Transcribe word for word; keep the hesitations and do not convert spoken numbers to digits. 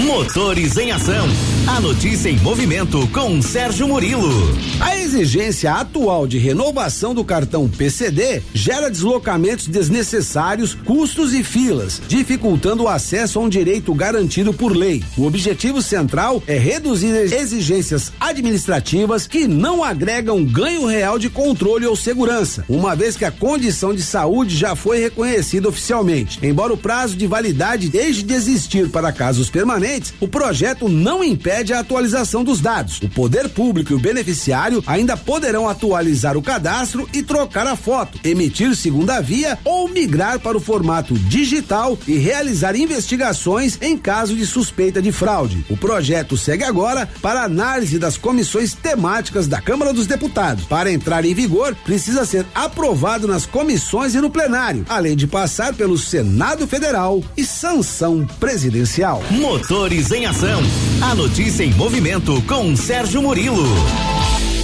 Motores em Ação. A notícia em movimento com Sérgio Murilo. A exigência atual de renovação do cartão P C D gera deslocamentos desnecessários, custos e filas, dificultando o acesso a um direito garantido por lei. O objetivo central é reduzir exigências administrativas que não agregam ganho real de controle ou segurança, uma vez que a condição de saúde já foi reconhecida oficialmente. Embora o prazo de validade deixe de existir para casos permanentes, o projeto não impede a atualização dos dados. O poder público e o beneficiário ainda poderão atualizar o cadastro e trocar a foto, emitir segunda via ou migrar para o formato digital e realizar investigações em caso de suspeita de fraude. O projeto segue agora para análise das comissões temáticas da Câmara dos Deputados. Para entrar em vigor, precisa ser aprovado nas comissões e no plenário, além de passar pelo Senado Federal e sanção presidencial. Motores em Ação. A notícia em movimento com Sérgio Murilo.